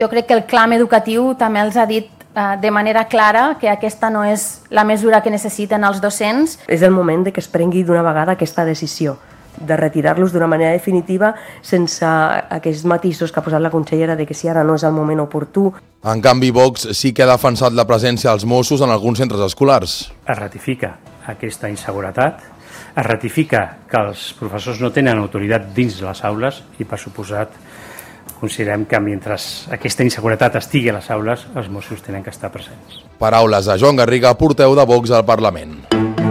Jo crec que el clam educatiu també els ha dit de manera clara que aquesta no és la mesura que necessiten els docents. És el moment de que es prengui d'una vegada aquesta decisió de retirar-los d'una manera definitiva sense aquests matisos que ha posat la consellera de que si ara no és el moment oportú. En canvi, Vox sí que ha defensat la presència dels Mossos en alguns centres escolars. Es ratifica aquesta inseguretat, es ratifica que els professors no tenen autoritat dins les aules i, per suposat, considerem que mentre aquesta inseguretat estigui a les aules, els Mossos tenen que estar presents. Paraules de Joan Garriga, portaveu de Vox al Parlament.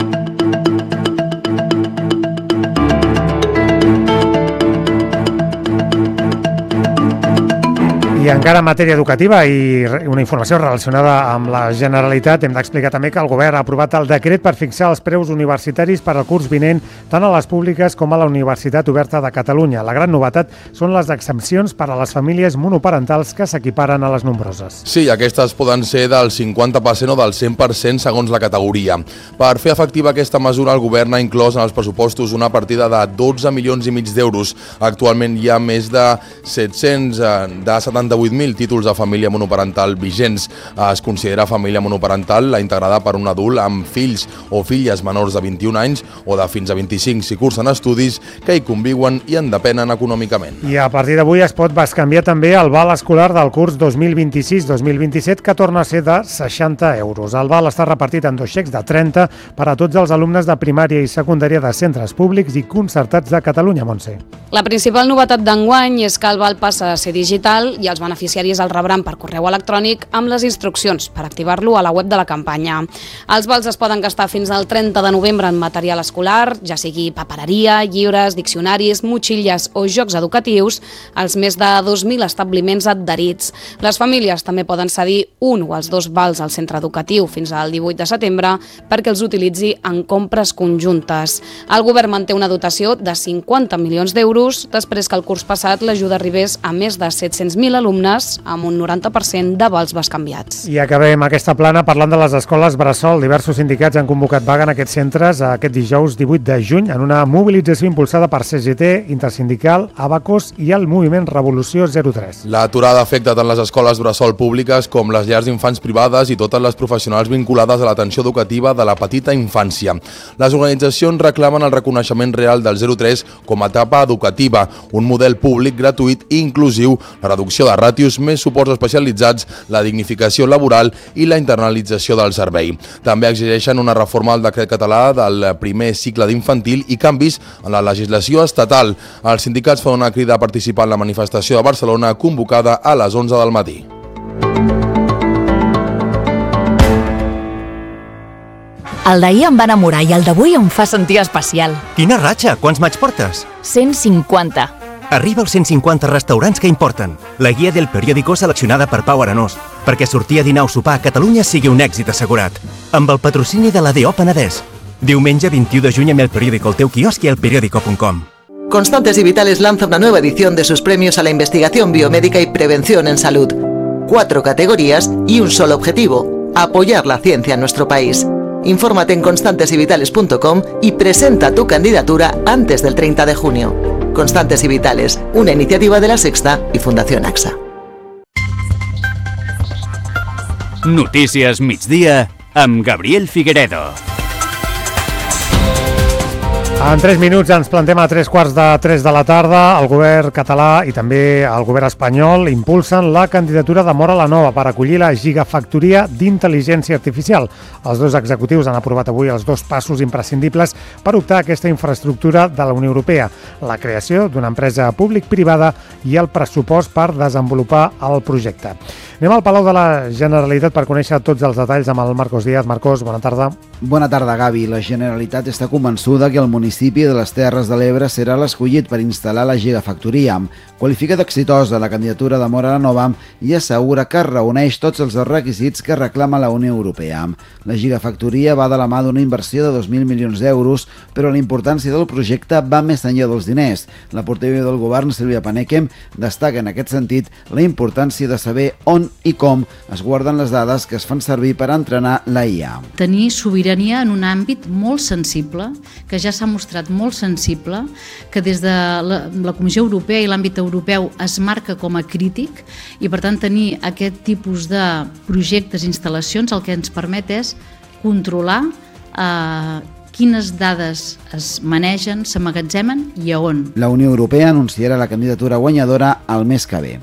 I encara en matèria educativa i una informació relacionada amb la Generalitat, hem d'explicar també que el Govern ha aprovat el decret per fixar els preus universitaris per al curs vinent tant a les públiques com a la Universitat Oberta de Catalunya. La gran novetat són les exempcions per a les famílies monoparentals que s'equiparen a les nombroses. Sí, aquestes poden ser del 50% o del 100% segons la categoria. Per fer efectiva aquesta mesura, el Govern ha inclòs en els pressupostos una partida de 12 milions i mig d'euros. Actualment hi ha més de 78.000 títols de família monoparental vigents. Es considera família monoparental la integrada per un adult amb fills o filles menors de 21 anys o de fins a 25 si cursen estudis que hi conviuen i en depenen econòmicament. I a partir d'avui es pot bescanviar també el val escolar del curs 2026-2027 que torna a ser de 60 euros. El val està repartit en 2 xecs de 30 per a tots els alumnes de primària i secundària de centres públics i concertats de Catalunya, Montse. La principal novetat d'enguany és que el val passa a ser digital i els beneficiaris el rebran per correu electrònic amb les instruccions per activar-lo a la web de la campanya. Els vals es poden gastar fins al 30 de novembre en material escolar, ja sigui papereria, llibres, diccionaris, motxilles o jocs educatius, als més de 2.000 establiments adherits. Les famílies també poden cedir un o els 2 vals al centre educatiu fins al 18 de setembre perquè els utilitzi en compres conjuntes. El govern manté una dotació de 50 milions d'euros després que el curs passat l'ajuda arribés a més de 700.000 alumnes amb un 90% de vals bescanviats. I acabem aquesta plana parlant de les escoles bressol. Diversos sindicats han convocat vaga en aquests centres aquest dijous 18 de juny en una mobilització impulsada per CGT, Intersindical, Abacus i el moviment Revolució 03. L'aturada afecta tant les escoles bressol públiques com les llars d'infants privades i totes les professionals vinculades a l'atenció educativa de la petita infància. Les organitzacions reclamen el reconeixement real del 03 com a etapa educativa, un model públic gratuït i inclusiu, la reducció de ràtios, més suports especialitzats, la dignificació laboral i la internalització del servei. També exigeixen una reforma del decret català del primer cicle d'infantil i canvis en la legislació estatal. Els sindicats fan una crida a participar en la manifestació de Barcelona convocada a les 11 del matí. El d'ahir em va enamorar i el d'avui em fa sentir especial. Quina ratxa! Quants maig portes? 150. Arriba als 150 restaurants que importen. La guia del periòdico seleccionada per Pau Arenós, perquè sortir a dinar o sopar a Catalunya sigui un èxit assegurat. Amb el patrocini de la DO Penedès. Diumenge 21 de juny amb el periòdico al teu quiosc i al periódico.com. Constantes y Vitales lanza una nueva edición de sus premios a la investigación biomédica y prevención en salud. 4 categorías y un solo objetivo: apoyar la ciencia en nuestro país. Infórmate en constantesyvitales.com y presenta tu candidatura antes del 30 de junio. Constantes y Vitales, una iniciativa de La Sexta y Fundación AXA. Notícies migdia amb Gabriel Figueredo. En 3 minuts ens plantem a 3:15 de la tarda. El govern català i també el govern espanyol impulsen la candidatura de Móra la Nova per acollir la gigafactoria d'intel·ligència artificial. Els 2 executius han aprovat avui els 2 passos imprescindibles per optar a aquesta infraestructura de la Unió Europea: la creació d'una empresa públic-privada i el pressupost per desenvolupar el projecte. Anem al Palau de la Generalitat per conèixer tots els detalls amb el Marcos Díaz. Marcos, bona tarda. Bona tarda, Gavi. La Generalitat està convençuda que el municipi de les Terres de l'Ebre serà l'escollit per instal·lar la gigafactoria. Qualifica d'exitosa la candidatura de Móra la Nova i assegura que reuneix tots els requisits que reclama la Unió Europea. La gigafactoria va de la mà d'una inversió de 2.000 milions d'euros, però la importància del projecte va més enllà dels diners. La portaveu del govern, Sílvia Paneque, destaca en aquest sentit la importància de saber on i com es guarden les dades que es fan servir per entrenar la IA. Tenir sobirania tirania en un àmbit molt sensible, que ja s'ha mostrat molt sensible, que des de la Comissió Europea i l'àmbit europeu es marca com a crític, i per tant tenir aquest tipus de projectes, instal·lacions, el que ens permet és controlar quines dades es manegen, s'emmagatzemen i a on. La Unió Europea anunciarà la candidatura guanyadora el mes que ve.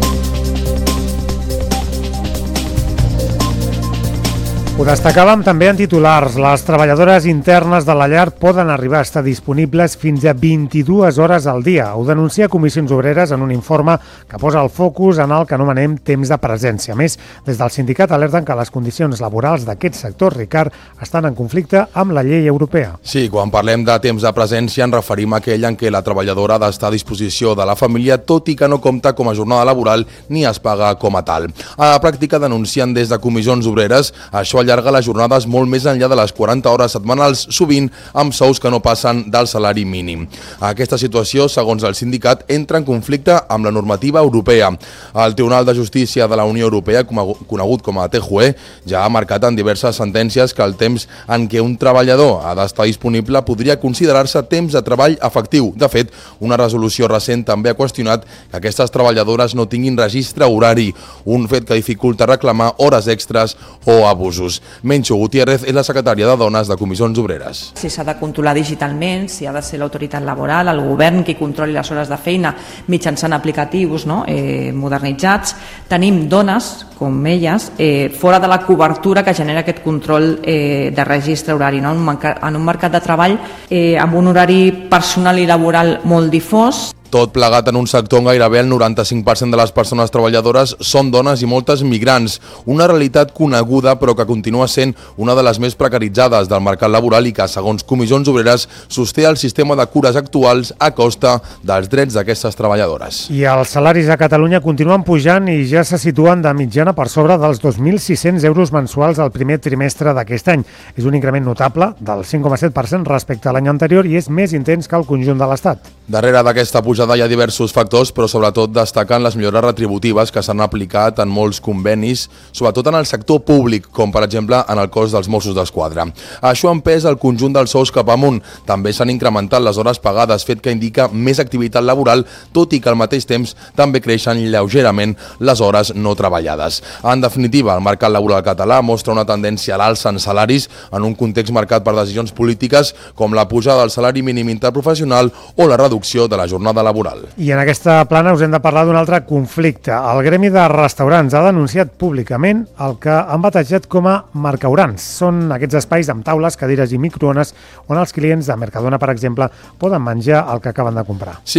Ho destacàvem també en titulars. Les treballadores internes de la llar poden arribar a estar disponibles fins a 22 hores al dia. Ho denuncia Comissions Obreres en un informe que posa el focus en el que anomenem temps de presència. A més, des del sindicat alerten que les condicions laborals d'aquest sector, Ricard, estan en conflicte amb la llei europea. Sí, quan parlem de temps de presència ens referim a aquell en què la treballadora ha d'estar a disposició de la família, tot i que no compta com a jornada laboral ni es paga com a tal. A la pràctica denuncien des de Comissions Obreres això allarga les jornades molt més enllà de les 40 hores setmanals, sovint amb sous que no passen del salari mínim. Aquesta situació, segons el sindicat, entra en conflicte amb la normativa europea. El Tribunal de Justícia de la Unió Europea, conegut com a TJUE, ja ha marcat en diverses sentències que el temps en què un treballador ha d'estar disponible podria considerar-se temps de treball efectiu. De fet, una resolució recent també ha qüestionat que aquestes treballadores no tinguin registre horari, un fet que dificulta reclamar hores extres o abusos. Mencho Gutiérrez és la secretària de Dones de Comissions Obreres. Si s'ha de controlar digitalment, si ha de ser l'autoritat laboral, el govern qui controli les hores de feina mitjançant aplicatius modernitzats, tenim dones, com elles, fora de la cobertura que genera aquest control de registre horari, en un mercat de treball amb un horari personal i laboral molt difós. Tot plegat en un sector on gairebé el 95% de les persones treballadores són dones i moltes migrants, una realitat coneguda però que continua sent una de les més precaritzades del mercat laboral i que, segons Comissions Obreres, sosté el sistema de cures actuals a costa dels drets d'aquestes treballadores. I els salaris a Catalunya continuen pujant i ja se situen de mitjana per sobre dels 2.600 euros mensuals al primer trimestre d'aquest any. És un increment notable del 5,7% respecte a l'any anterior i és més intens que el conjunt de l'Estat. Darrere d'aquesta pujada hi ha diversos factors, però sobretot destaquen les millores retributives que s'han aplicat en molts convenis, sobretot en el sector públic, com per exemple en el cos dels Mossos d'Esquadra. Això ha empès el conjunt dels sous cap amunt. També s'han incrementat les hores pagades, fet que indica més activitat laboral, tot i que al mateix temps també creixen lleugerament les hores no treballades. En definitiva, el mercat laboral català mostra una tendència a l'alça en salaris en un context marcat per decisions polítiques com la pujada del salari mínim interprofessional o la reducció de la jornada laboral. I en aquesta plana us hem de parlar d'un altre conflicte. El gremi de restaurants ha denunciat públicament el que han batejat com a marcaurans. Són aquests espais amb taules, cadires i microones on els clients de Mercadona, per exemple, poden menjar el que acaben de comprar. Sí,